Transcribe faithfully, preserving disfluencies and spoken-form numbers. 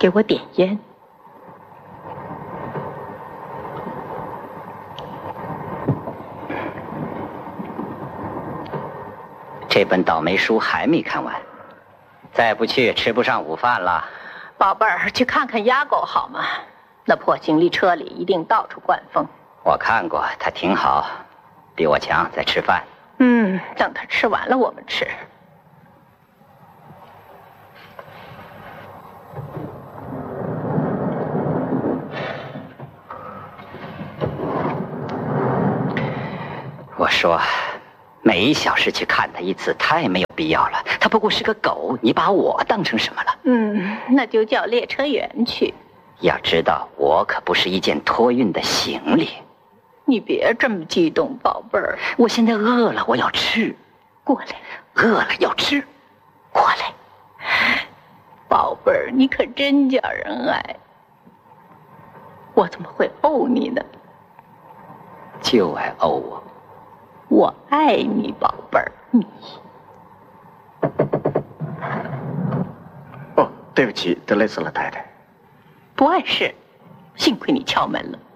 给我点烟。 这本倒霉书还没看完，再不去吃不上午饭了。 宝贝儿，去看看鸭狗好吗？那破行李车里一定到处灌风。 我看过，它挺好，比我强，在吃饭。 嗯，等他吃完了我们吃。 我说，每一小时去看他一次太没有必要了。他不过是个狗，你把我当成什么了？ 嗯，那就叫列车员去。 要知道，我可不是一件托运的行李。 你别这么激动，宝贝儿。 我现在饿了，我要吃。 过来。 饿了要吃。 过来。宝贝儿，你可真叫人爱。我怎么会怄你呢？ 就爱怄我。 我爱你，宝贝儿，你。 哦，对不起，得累死了，太太。 不碍事，幸亏你敲门了。